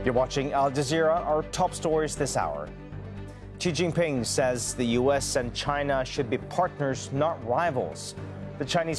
You're watching Al Jazeera, our top stories this hour. Xi Jinping says the U.S. and China should be partners, not rivals. The Chinese